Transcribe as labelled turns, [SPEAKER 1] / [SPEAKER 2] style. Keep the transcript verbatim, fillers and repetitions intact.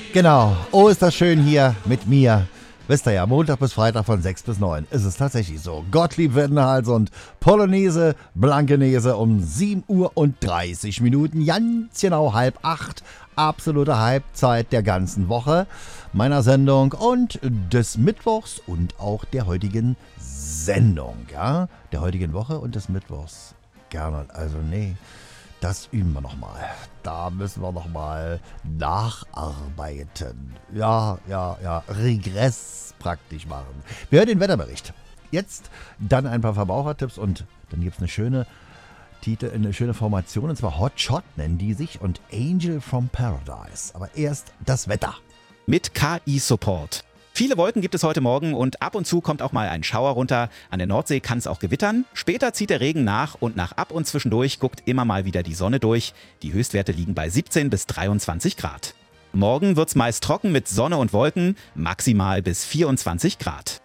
[SPEAKER 1] Genau, oh ist das schön hier mit mir. Wisst ihr ja, Montag bis Freitag von sechs bis neun ist es tatsächlich so. Gottlieb Wendenhals und Polonaise, Blankenese um sieben Uhr und dreißig Minuten, ganz genau halb acht. Absolute Halbzeit der ganzen Woche meiner Sendung und des Mittwochs und auch der heutigen Sendung, ja, der heutigen Woche und des Mittwochs. Gerne, also nee, das üben wir nochmal. Da müssen wir nochmal nacharbeiten. Ja, ja, ja, Regress praktisch machen. Wir hören den Wetterbericht. Jetzt dann ein paar Verbrauchertipps und dann gibt es eine schöne Titel, eine schöne Formation, und zwar Hot Shot nennen die sich und Angel from Paradise. Aber erst das Wetter.
[SPEAKER 2] Mit K I-Support. Viele Wolken gibt es heute Morgen und ab und zu kommt auch mal ein Schauer runter. An der Nordsee kann es auch gewittern. Später zieht der Regen nach und nach ab und zwischendurch guckt immer mal wieder die Sonne durch. Die Höchstwerte liegen bei siebzehn bis dreiundzwanzig Grad. Morgen wird es meist trocken mit Sonne und Wolken, maximal bis vierundzwanzig Grad.